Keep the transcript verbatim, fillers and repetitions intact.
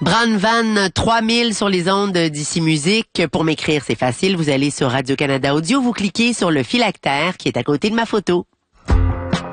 Bran Van trois mille sur les ondes d'Ici Musique. Pour m'écrire, c'est facile. Vous allez sur Radio-Canada Audio, vous cliquez sur le phylactère qui est à côté de ma photo.